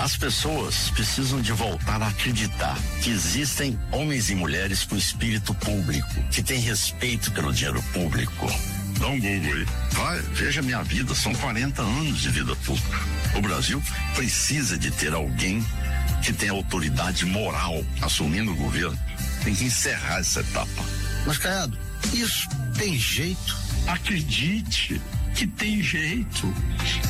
As pessoas precisam de voltar a acreditar que existem homens e mulheres com espírito público, que têm respeito pelo dinheiro público. Dá um Google aí. Vai, veja minha vida, são 40 anos de vida pública. O Brasil precisa de ter alguém que tenha autoridade moral assumindo o governo. Tem que encerrar essa etapa. Mas, Caiado, isso tem jeito? Acredite que tem jeito.